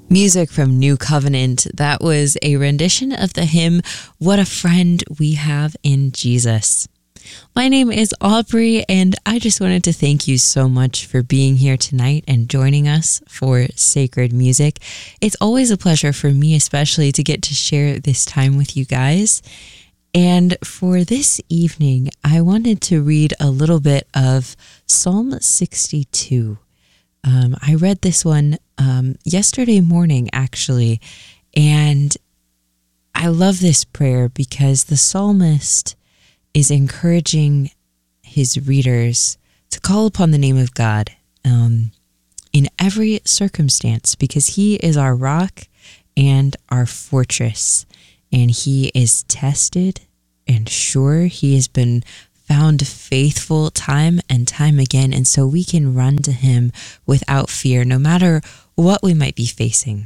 Music from New Covenant. That was a rendition of the hymn, What a Friend We Have in Jesus. My name is Aubrey, and I just wanted to thank you so much for being here tonight and joining us for Sacred Music. It's always a pleasure for me, especially, to get to share this time with you guys. And for this evening, I wanted to read a little bit of Psalm 62. I read this one yesterday morning, actually, and I love this prayer because the psalmist is encouraging his readers to call upon the name of God in every circumstance, because he is our rock and our fortress, and he is tested and sure. He has been found faithful time and time again, and so we can run to him without fear, no matter what we might be facing.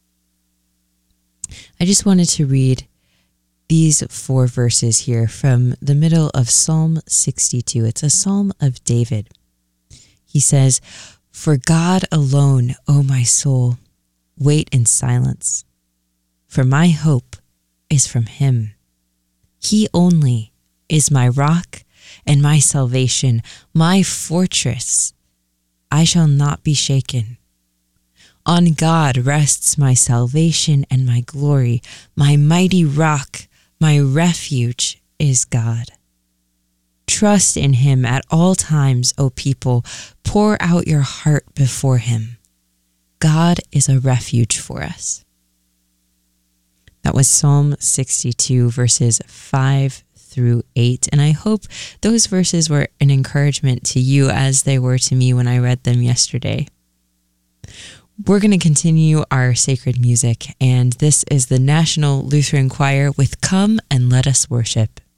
I just wanted to read these 4 verses here from the middle of Psalm 62. It's a psalm of David. He says, "For God alone, O my soul, wait in silence, for my hope is from him. He only is my rock and my salvation, my fortress. I shall not be shaken. On God rests my salvation and my glory. My mighty rock, my refuge is God. Trust in him at all times, O people. Pour out your heart before him. God is a refuge for us." That was Psalm 62, verses 5 through 8. And I hope those verses were an encouragement to you as they were to me when I read them yesterday. We're going to continue our sacred music, and this is the National Lutheran Choir with "Come and Let Us Worship."